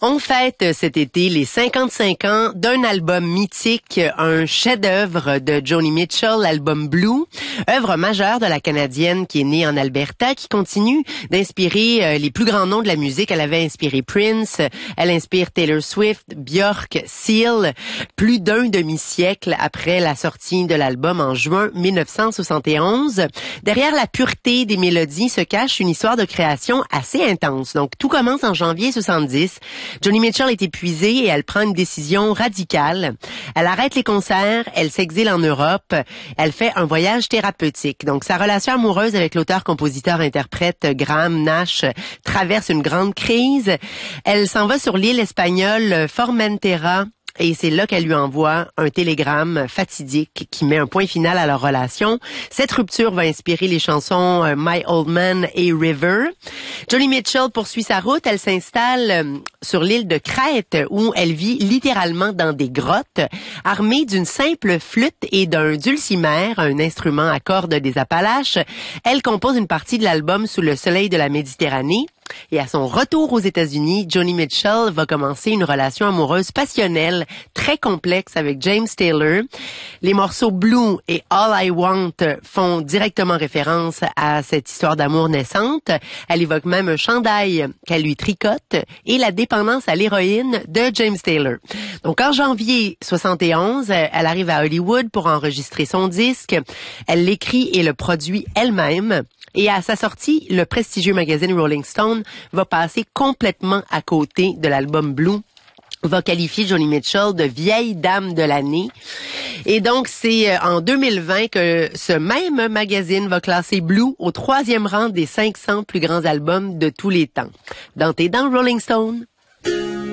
On fête cet été les 55 ans d'un album mythique, un chef-d'œuvre de Joni Mitchell, l'album Blue, œuvre majeure de la Canadienne qui est née en Alberta, qui continue d'inspirer les plus grands noms de la musique. Elle avait inspiré Prince, elle inspire Taylor Swift, Björk, Seal, plus d'un demi-siècle après la sortie de l'album en juin 1971. Derrière la pureté des mélodies se cache une histoire de création assez intense. Donc tout commence en janvier 70. Joni Mitchell est épuisée et elle prend une décision radicale. Elle arrête les concerts, elle s'exile en Europe, elle fait un voyage thérapeutique. Donc sa relation amoureuse avec l'auteur-compositeur-interprète Graham Nash traverse une grande crise. Elle s'en va sur l'île espagnole Formentera. Et c'est là qu'elle lui envoie un télégramme fatidique qui met un point final à leur relation. Cette rupture va inspirer les chansons My Old Man et River. Joni Mitchell poursuit sa route. Elle s'installe sur l'île de Crète où elle vit littéralement dans des grottes, armée d'une simple flûte et d'un dulcimer, un instrument à cordes des Appalaches. Elle compose une partie de l'album Sous le soleil de la Méditerranée. Et à son retour aux États-Unis, Joni Mitchell va commencer une relation amoureuse passionnelle, très complexe avec James Taylor. Les morceaux Blue et All I Want font directement référence à cette histoire d'amour naissante. Elle évoque même un chandail qu'elle lui tricote et la dépendance à l'héroïne de James Taylor. Donc en janvier 71, elle arrive à Hollywood pour enregistrer son disque. Elle l'écrit et le produit elle-même. Et à sa sortie, le prestigieux magazine Rolling Stone va passer complètement à côté de l'album Blue, va qualifier Joni Mitchell de vieille dame de l'année. Et donc, c'est en 2020 que ce même magazine va classer Blue au 3e rang des 500 plus grands albums de tous les temps. Dans tes dents, Rolling Stone.